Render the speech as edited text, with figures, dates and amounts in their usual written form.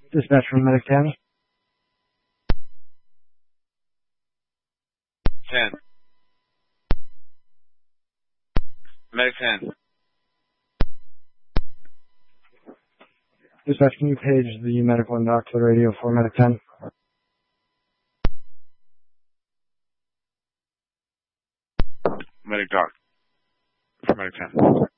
Dispatch from Medic 10. 10. Medic 10. Dispatch, can you page the medical and doctor radio for Medic 10? Medic doc. For Medic 10.